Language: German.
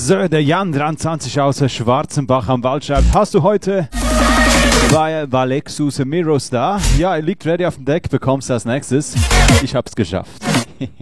So, der Jan 23 aus Schwarzenbach am Wald schreibt, hast du heute bei Valexus Miros da? Ja, er liegt ready auf dem Deck, bekommst du als nächstes. Ich hab's geschafft.